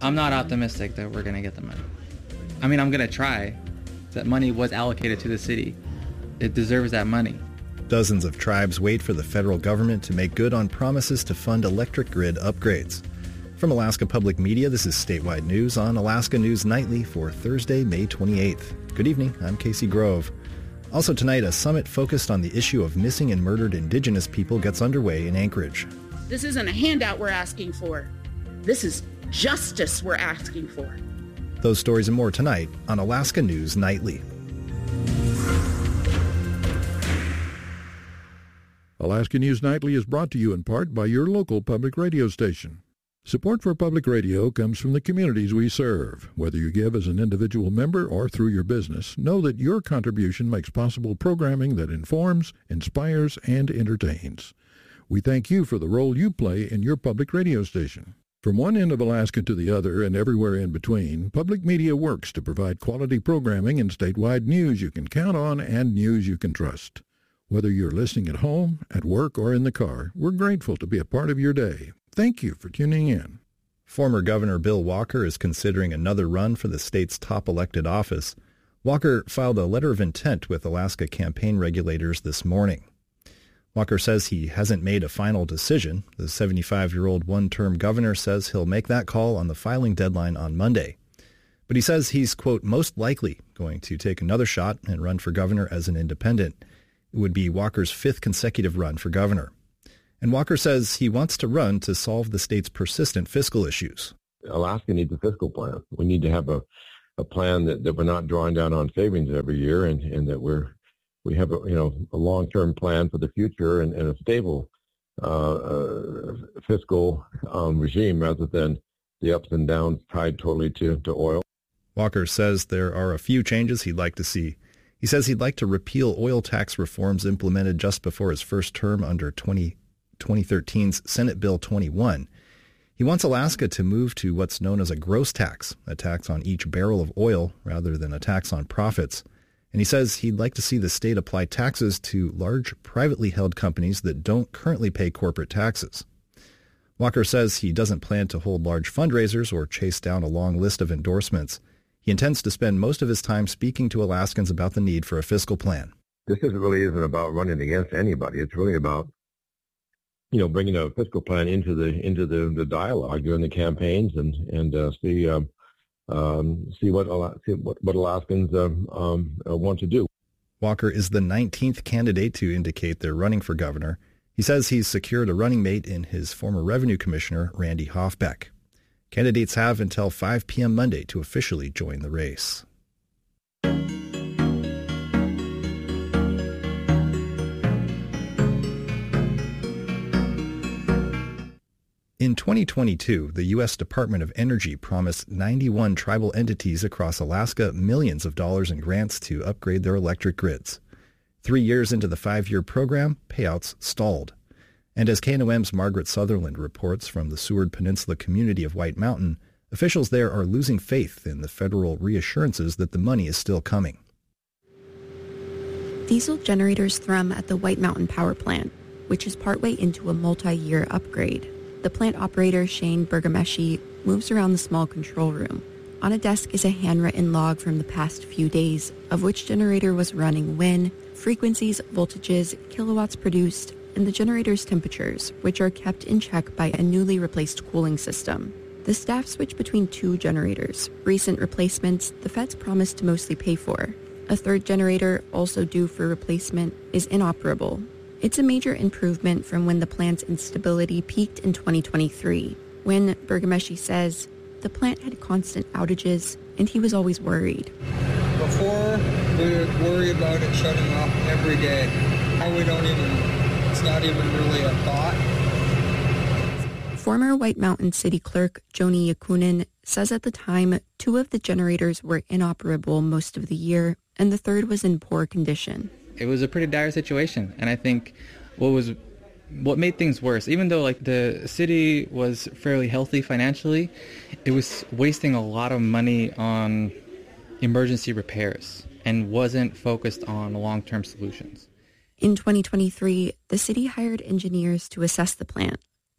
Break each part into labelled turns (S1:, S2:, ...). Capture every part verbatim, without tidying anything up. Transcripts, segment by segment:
S1: I'm not optimistic that we're going to get the money. I mean, I'm going to try. That money was allocated to the city. It deserves that money.
S2: Dozens of tribes wait for the federal government to make good on promises to fund electric grid upgrades. From Alaska Public Media, this is Statewide News on Alaska News Nightly for Thursday, May twenty-eighth. Good evening, I'm Casey Grove. Also tonight, a summit focused on the issue of missing and murdered Indigenous people gets underway in Anchorage.
S3: This isn't a handout we're asking for. This is justice we're asking for.
S2: Those stories and more tonight on Alaska News Nightly.
S4: Alaska News Nightly is brought to you in part by your local public radio station. Support for public radio comes from the communities we serve. Whether you give as an individual member or through your business, know that your contribution makes possible programming that informs, inspires, and entertains. We thank you for the role you play in your public radio station. From one end of Alaska to the other and everywhere in between, public media works to provide quality programming and statewide news you can count on and news you can trust. Whether you're listening at home, at work, or in the car, we're grateful to be a part of your day. Thank you for tuning in.
S2: Former Governor Bill Walker is considering another run for the state's top elected office. Walker filed a letter of intent with Alaska campaign regulators this morning. Walker says he hasn't made a final decision. The seventy-five-year-old one-term governor says he'll make that call on the filing deadline on Monday. But he says he's, quote, most likely going to take another shot and run for governor as an independent. It would be Walker's fifth consecutive run for governor. And Walker says he wants to run to solve the state's persistent fiscal issues.
S5: Alaska needs a fiscal plan. We need to have a, a plan that, that we're not drawing down on savings every year and, and that we're we have a you know a long-term plan for the future and, and a stable uh, uh, fiscal um, regime rather than the ups and downs tied totally to, to oil.
S2: Walker says there are a few changes he'd like to see. He says he'd like to repeal oil tax reforms implemented just before his first term under twenty thirteen's Senate Bill twenty-one. He wants Alaska to move to what's known as a gross tax, a tax on each barrel of oil rather than a tax on profits. And he says he'd like to see the state apply taxes to large privately held companies that don't currently pay corporate taxes. Walker says he doesn't plan to hold large fundraisers or chase down a long list of endorsements. He intends to spend most of his time speaking to Alaskans about the need for a fiscal plan.
S5: This is really isn't about running against anybody. It's really about, you know, bringing a fiscal plan into the into the, the dialogue during the campaigns and and uh, see um, um, see what see what, what Alaskans um, um, uh, want to do.
S2: Walker is the nineteenth candidate to indicate they're running for governor. He says he's secured a running mate in his former revenue commissioner, Randy Hoffbeck. Candidates have until five p.m. Monday to officially join the race. In twenty twenty-two, the U S Department of Energy promised ninety-one tribal entities across Alaska millions of dollars in grants to upgrade their electric grids. Three years into the five-year program, payouts stalled. And as K N O M's Margaret Sutherland reports from the Seward Peninsula community of White Mountain, officials there are losing faith in the federal reassurances that the money is still coming.
S6: Diesel generators thrum at the White Mountain Power Plant, which is partway into a multi-year upgrade. The plant operator, Shane Bergameshi, moves around the small control room. On a desk is a handwritten log from the past few days of which generator was running when, frequencies, voltages, kilowatts produced, and the generator's temperatures, which are kept in check by a newly replaced cooling system. The staff switch between two generators, recent replacements the feds promised to mostly pay for. A third generator, also due for replacement, is inoperable. It's a major improvement from when the plant's instability peaked in twenty twenty-three, when, Bergameshi says, the plant had constant outages and he was always worried.
S7: Before, we would worry about it shutting off every day. Now we don't even, it's not even really a thought.
S6: Former White Mountain City Clerk Joni Yakunin says at the time two of the generators were inoperable most of the year and the third was in poor condition.
S1: It was a pretty dire situation, and I think what was what made things worse, even though like the city was fairly healthy financially, it was wasting a lot of money on emergency repairs and wasn't focused on long-term solutions.
S6: In twenty twenty-three, the city hired engineers to assess the plant.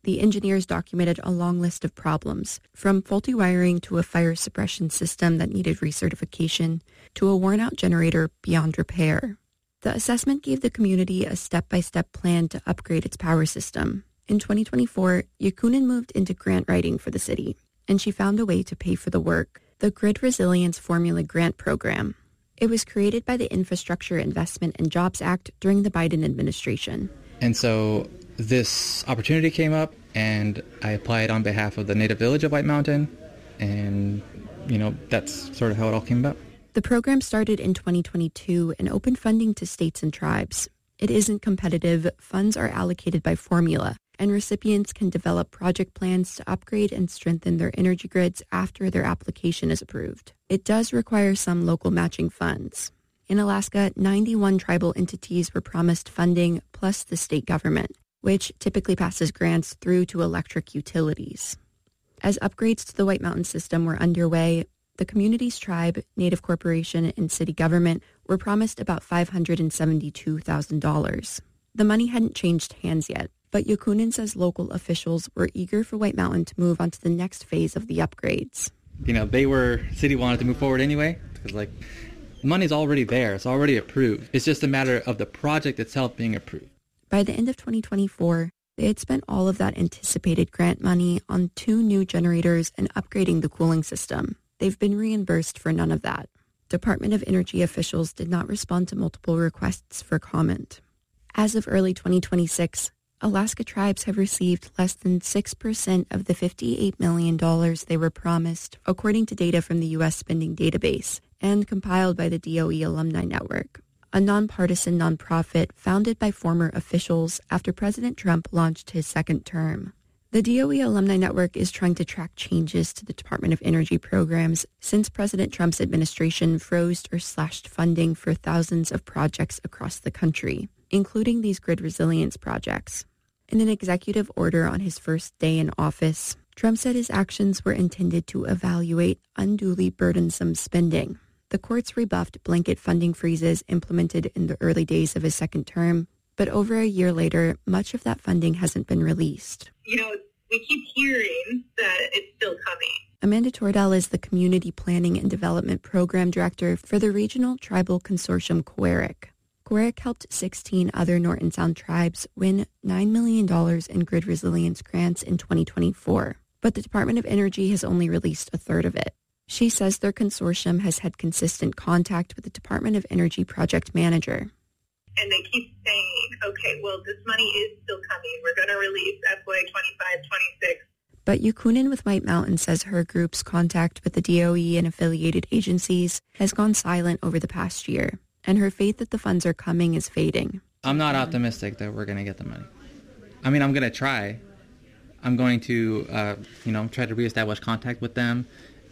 S6: The engineers documented a long list of problems, from faulty wiring to a fire suppression system that needed recertification to a worn-out generator beyond repair. The assessment gave the community a step-by-step plan to upgrade its power system. In twenty twenty-four, Yakunin moved into grant writing for the city, and she found a way to pay for the work, the Grid Resilience Formula Grant Program. It was created by the Infrastructure Investment and Jobs Act during the Biden administration.
S1: And so this opportunity came up, and I applied on behalf of the native village of White Mountain, and, you know, that's sort of how it all came about.
S6: The program started in twenty twenty-two and opened funding to states and tribes. It isn't competitive. Funds are allocated by formula, and recipients can develop project plans to upgrade and strengthen their energy grids after their application is approved. It does require some local matching funds. In Alaska, ninety-one tribal entities were promised funding plus the state government, which typically passes grants through to electric utilities. As upgrades to the White Mountain system were underway, the community's tribe, Native Corporation, and city government were promised about five hundred seventy-two thousand dollars. The money hadn't changed hands yet, but Yakunin says local officials were eager for White Mountain to move on to the next phase of the upgrades.
S1: You know, they were, city wanted to move forward anyway, because, like, money's already there. It's already approved. It's just a matter of the project itself being approved.
S6: By the end of twenty twenty-four, they had spent all of that anticipated grant money on two new generators and upgrading the cooling system. They've been reimbursed for none of that. Department of Energy officials did not respond to multiple requests for comment. As of early twenty twenty-six, Alaska tribes have received less than six percent of the fifty-eight million dollars they were promised, according to data from the U S Spending Database and compiled by the D O E Alumni Network, a nonpartisan nonprofit founded by former officials after President Trump launched his second term. The D O E Alumni Network is trying to track changes to the Department of Energy programs since President Trump's administration froze or slashed funding for thousands of projects across the country, including these grid resilience projects. In an executive order on his first day in office, Trump said his actions were intended to evaluate unduly burdensome spending. The courts rebuffed blanket funding freezes implemented in the early days of his second term, but over a year later, much of that funding hasn't been released.
S8: You know, we keep hearing that it's still coming.
S6: Amanda Tordell is the Community Planning and Development Program Director for the Regional Tribal Consortium Kowarek. Kowarek helped sixteen other Norton Sound tribes win nine million dollars in grid resilience grants in twenty twenty-four, but the Department of Energy has only released a third of it. She says their consortium has had consistent contact with the Department of Energy project manager.
S8: And they keep saying, okay, well, this money is still coming. We're going to release F Y twenty-five, twenty-six.
S6: But Yakunin with White Mountain says her group's contact with the D O E and affiliated agencies has gone silent over the past year, and her faith that the funds are coming is fading.
S1: I'm not optimistic that we're going to get the money. I mean, I'm going to try. I'm going to, uh, you know, try to reestablish contact with them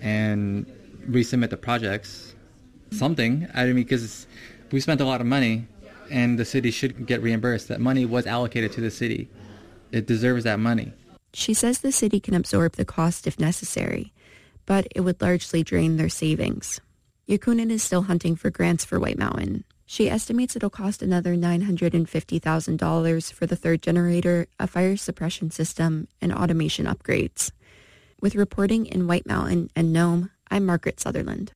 S1: and resubmit the projects. Something. I mean, because we spent a lot of money, and the city should get reimbursed. That money was allocated to the city. It deserves that money.
S6: She says the city can absorb the cost if necessary, but it would largely drain their savings. Yakunin is still hunting for grants for White Mountain. She estimates it'll cost another nine hundred fifty thousand dollars for the third generator, a fire suppression system, and automation upgrades. With reporting in White Mountain and Nome, I'm Margaret Sutherland.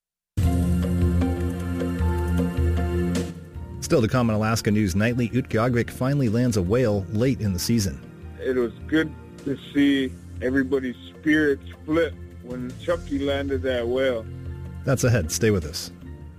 S2: Still to come on Alaska News Nightly, Utqiagvik finally lands a whale late in the season.
S9: It was good to see everybody's spirits flip when Chucky landed that whale.
S2: That's ahead. Stay with us.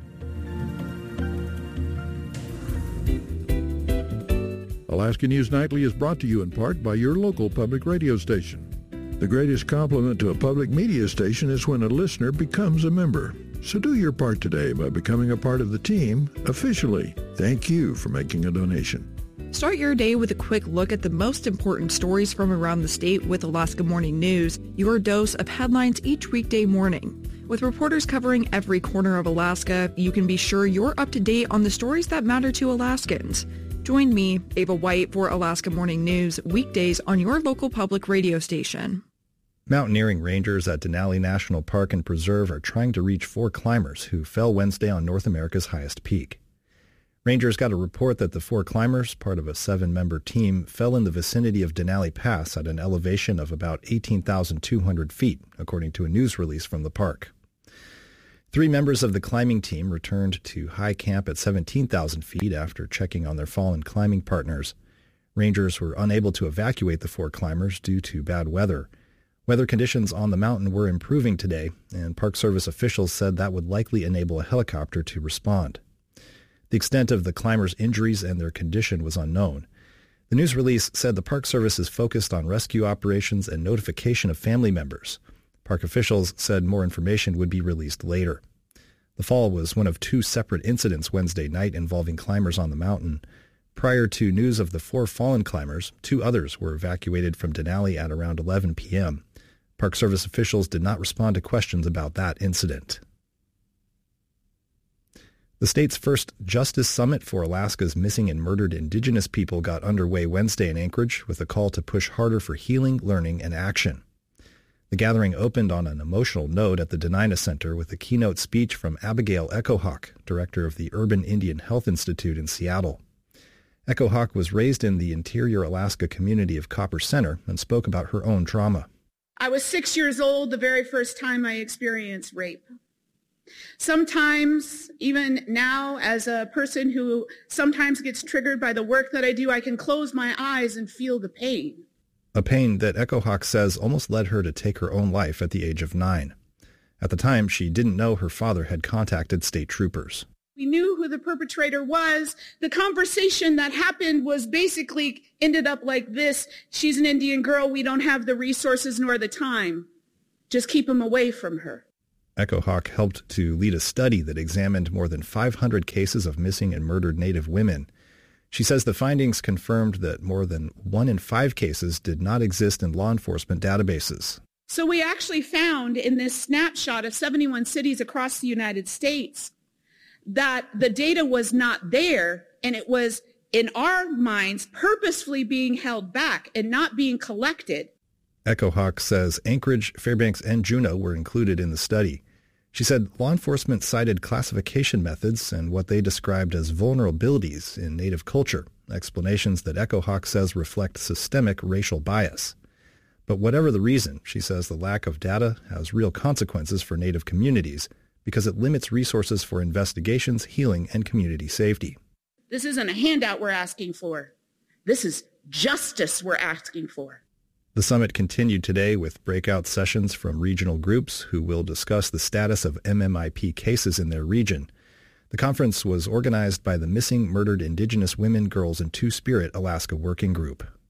S4: Alaska News Nightly is brought to you in part by your local public radio station. The greatest compliment to a public media station is when a listener becomes a member. So do your part today by becoming a part of the team officially. Thank you for making a donation.
S10: Start your day with a quick look at the most important stories from around the state with Alaska Morning News, your dose of headlines each weekday morning. With reporters covering every corner of Alaska, you can be sure you're up to date on the stories that matter to Alaskans. Join me, Ava White, for Alaska Morning News, weekdays on your local public radio station.
S2: Mountaineering rangers at Denali National Park and Preserve are trying to reach four climbers who fell Wednesday on North America's highest peak. Rangers got a report that the four climbers, part of a seven-member team, fell in the vicinity of Denali Pass at an elevation of about eighteen thousand two hundred feet, according to a news release from the park. Three members of the climbing team returned to high camp at seventeen thousand feet after checking on their fallen climbing partners. Rangers were unable to evacuate the four climbers due to bad weather. Weather conditions on the mountain were improving today, and Park Service officials said that would likely enable a helicopter to respond. The extent of the climbers' injuries and their condition was unknown. The news release said the Park Service is focused on rescue operations and notification of family members. Park officials said more information would be released later. The fall was one of two separate incidents Wednesday night involving climbers on the mountain. Prior to news of the four fallen climbers, two others were evacuated from Denali at around eleven p.m. Park Service officials did not respond to questions about that incident. The state's first Justice Summit for Alaska's missing and murdered Indigenous people got underway Wednesday in Anchorage with a call to push harder for healing, learning, and action. The gathering opened on an emotional note at the Denina Center with a keynote speech from Abigail Echohawk, director of the Urban Indian Health Institute in Seattle. Echohawk was raised in the interior Alaska community of Copper Center and spoke about her own trauma.
S3: I was six years old the very first time I experienced rape. Sometimes, even now, as a person who sometimes gets triggered by the work that I do, I can close my eyes and feel the pain.
S2: A pain that Echohawk says almost led her to take her own life at the age of nine. At the time, she didn't know her father had contacted state troopers.
S3: We knew who the perpetrator was. The conversation that happened was basically ended up like this. She's an Indian girl. We don't have the resources nor the time. Just keep him away from her.
S2: Echohawk helped to lead a study that examined more than five hundred cases of missing and murdered Native women. She says the findings confirmed that more than one in five cases did not exist in law enforcement databases.
S3: So we actually found in this snapshot of seventy-one cities across the United States that the data was not there, and it was, in our minds, purposefully being held back and not being collected.
S2: Echohawk says Anchorage, Fairbanks, and Juneau were included in the study. She said law enforcement cited classification methods and what they described as vulnerabilities in Native culture, explanations that Echohawk says reflect systemic racial bias. But whatever the reason, she says the lack of data has real consequences for Native communities because it limits resources for investigations, healing, and community safety.
S3: This isn't a handout we're asking for. This is justice we're asking for.
S2: The summit continued today with breakout sessions from regional groups who will discuss the status of M M I P cases in their region. The conference was organized by the Missing Murdered Indigenous Women, Girls, and Two-Spirit Alaska Working Group.